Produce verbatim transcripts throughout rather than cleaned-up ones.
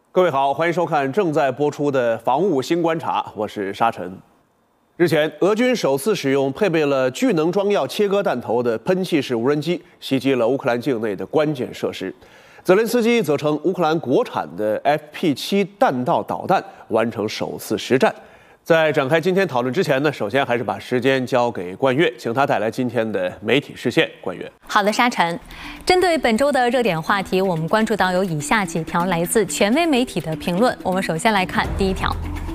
各位好，欢迎收看正在播出的《防务新观察》，我是沙尘。日前，俄军首次使用配备了巨能装药切割弹头的喷气式无人机，袭击了乌克兰境内的关键设施。泽连斯基则称，乌克兰国产的 F P 七 弹道导弹完成首次实战。在展开今天讨论之前呢，首先还是把时间交给冠岳，请他带来今天的媒体视线。冠岳， 好的，沙尘。针对本周的热点话题，我们关注到有以下几条来自权威媒体的评论。我们首先来看第一条。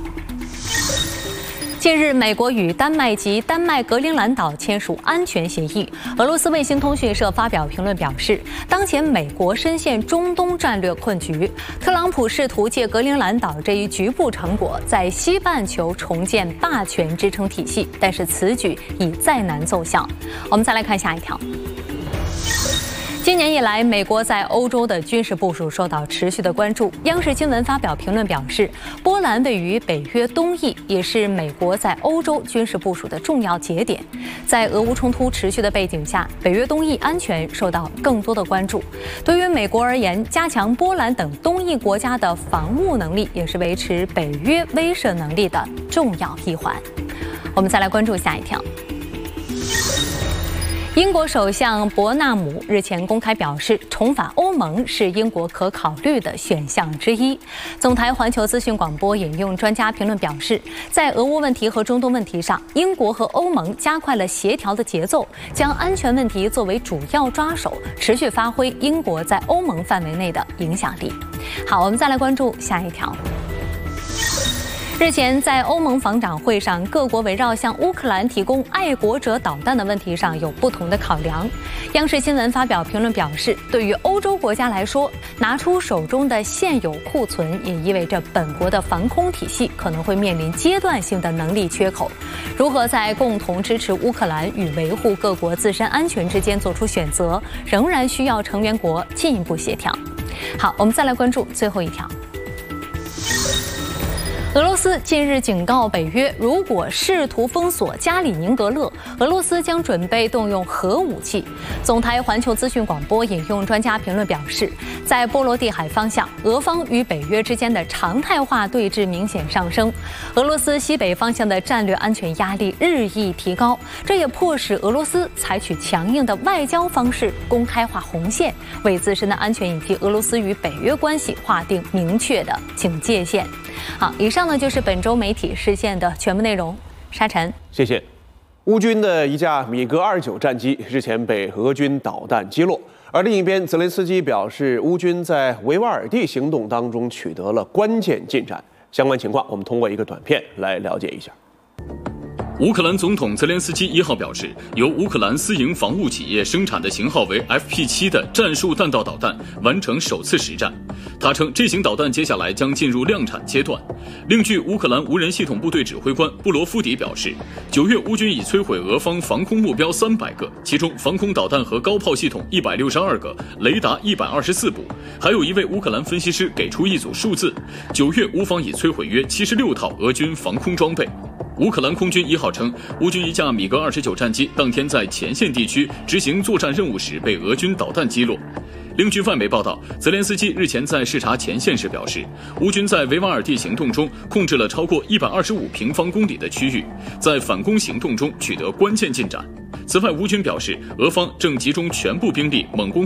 近日，美国与丹麦及丹麦格陵兰岛签署安全协议。俄罗斯卫星通讯社发表评论表示，当前美国深陷中东战略困局，特朗普试图借格陵兰岛这一局部成果，在西半球重建霸权支撑体系，但是此举已再难奏效。我们再来看下一条。今年以来，美国在欧洲的军事部署受到持续的关注。央视新闻发表评论表示，波兰位于北约东翼，也是美国在欧洲军事部署的重要节点。在俄乌冲突持续的背景下，北约东翼安全受到更多的关注。对于美国而言，加强波兰等东翼国家的防务能力，也是维持北约威慑能力的重要一环。我们再来关注下一条。英国首相伯纳姆日前公开表示，重返欧盟是英国可考虑的选项之一。总台环球资讯广播引用专家评论表示，在俄乌问题和中东问题上，英国和欧盟加快了协调的节奏，将安全问题作为主要抓手，持续发挥英国在欧盟范围内的影响力。好，我们再来关注下一条。日前，在欧盟防长会上，各国围绕向乌克兰提供爱国者导弹的问题上有不同的考量。央视新闻发表评论表示，对于欧洲国家来说，拿出手中的现有库存，也意味着本国的防空体系可能会面临阶段性的能力缺口。如何在共同支持乌克兰与维护各国自身安全之间做出选择，仍然需要成员国进一步协调。好，我们再来关注最后一条。俄罗斯近日警告北约，如果试图封锁加里宁格勒，俄罗斯将准备动用核武器。总台环球资讯广播引用专家评论表示，在波罗的海方向，俄方与北约之间的常态化对峙明显上升，俄罗斯西北方向的战略安全压力日益提高，这也迫使俄罗斯采取强硬的外交方式，公开划红线，为自身的安全以及俄罗斯与北约关系划定明确的警戒线。好，以上呢就是本周媒体视线的全部内容。沙尘， 谢谢。乌军的一架米格二十九战机日前被俄军导弹击落，而另一边，泽连斯基表示，乌军在维瓦尔第行动当中取得了关键进展。相关情况，我们通过一个短片来了解一下。 乌克兰总统泽连斯基一号表示，由乌克兰私营防务企业生产的型号为 F P 七 的战术弹道导弹完成首次实战。他称，这型导弹接下来将进入量产阶段。另据乌克兰无人系统部队指挥官布罗夫迪表示，九月乌军已摧毁俄方防空目标三百个，其中防空导弹和高炮系统一百六十二个，雷达一百二十四部。还有一位乌克兰分析师给出一组数字，九月乌方已摧毁约七十六套俄军防空装备。乌克兰空军一号称，乌军一架米格二十九战机当天在前线地区执行作战任务时被俄军导弹击落。另据外媒报道，泽连斯基日前在视察前线时表示，乌军在维瓦尔第行动中控制了超过一百二十五平方公里的区域，在反攻行动中取得关键进展。此外，乌军表示，俄方正集中全部兵力猛攻